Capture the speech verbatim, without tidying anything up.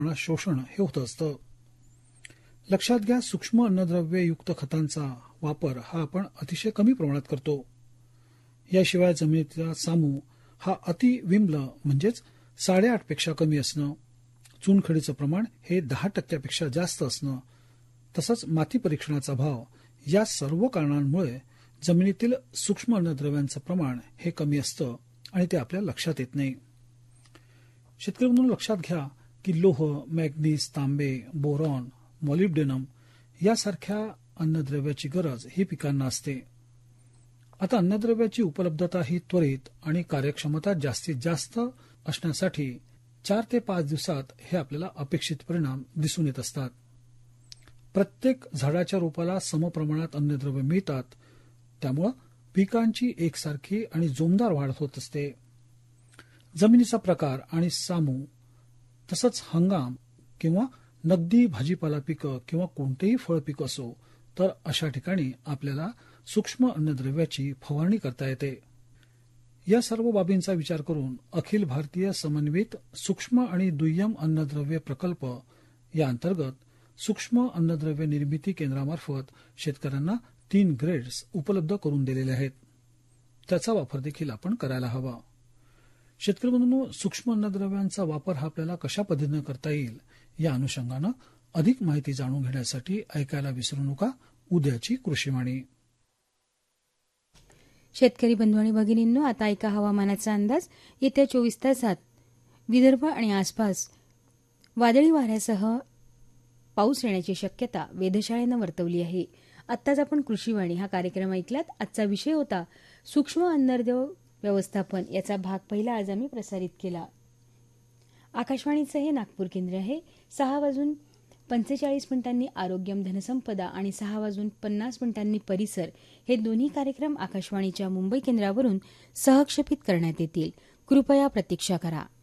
शोषण हे होत असतं. लक्षात घ्या, सूक्ष्म अन्नद्रव्ययुक्त खतांचा वापर हा आपण अतिशय कमी प्रमाणात करतो. याशिवाय जमिनीतला सामू हा अतिविम्ल म्हणजेच साडेआठ पेक्षा कमी असणं, चुनखडीचं प्रमाण हे दहा टक्क्यापेक्षा जास्त असणं, तसंच माती परीक्षणाचा अभाव या सर्व कारणांमुळे जमिनीतील सूक्ष्म अन्नद्रव्यांचं प्रमाण हे कमी असतं आणि ते आपल्या लक्षात येत नाही. शेतकरी बंधूंनो, लक्षात घ्या की लोह, मॅग्नीज, तांबे, बोरॉन, मॉलिब्डेनम यासारख्या अन्नद्रव्याची गरज ही पिकांना असते. आता अन्नद्रव्याची उपलब्धता ही त्वरित आणि कार्यक्षमता जास्तीत जास्त असण्यासाठी चार ते पाच दिवसात हे आपल्याला अपेक्षित परिणाम दिसून येत असतात. प्रत्येक झाडाच्या रोपाला समप्रमाणात अन्नद्रव्य मिळतात, त्यामुळं पिकांची एकसारखी आणि जोमदार वाढ होत असते. जमिनीचा प्रकार आणि सामू तसंच हंगाम किंवा नगदी भाजीपाला पिकं किंवा कोणतेही फळ पीक असो, तर अशा ठिकाणी आपल्याला सूक्ष्म अन्नद्रव्याची फवारणी करता येते. या सर्व बाबींचा विचार करून अखिल भारतीय समन्वित सूक्ष्म आणि दुय्यम अन्नद्रव्य प्रकल्प या अंतर्गत सूक्ष्म अन्नद्रव्य निर्मिती केंद्रामार्फत शेतकऱ्यांना तीन ग्रेड्स उपलब्ध करून दिलेले आहेत. त्याचा वापर देखील आपण करायला हवा. शेतकरी बंधूंनो, सूक्ष्म अन्नद्रव्यांचा वापर हा आपल्याला कशा पद्धतीने करता येईल या अनुषंगानं अधिक माहिती जाणून घेण्यासाठी ऐकायला विसरू नका उद्याची कृषीवाणी. शेतकरी बंधू आणि भगिनींनो, आता ऐका हवामानाचा अंदाज. येत्या चोवीस तासात विदर्भ आणि आसपास वादळी वाऱ्यासह पाऊस येण्याची शक्यता वेधशाळेनं वर्तवली आहे. आत्ताच आपण कृषीवाणी हा कार्यक्रम ऐकलात. आजचा विषय होता सूक्ष्म अन्नद्रव्य व्यवस्थापन. याचा भाग पहिला आज आम्ही प्रसारित केला. आकाशवाणीचं हे नागपूर केंद्र आहे. सहा वाजून पंचेचाळीस मिनिटांनी आरोग्यम धनसंपदा आणि सहा वाजून पन्नास मिनिटांनी परिसर हे दोन्ही कार्यक्रम आकाशवाणीच्या मुंबई केंद्रावरून सहक्षेपित करण्यात येतील. कृपया प्रतीक्षा करा.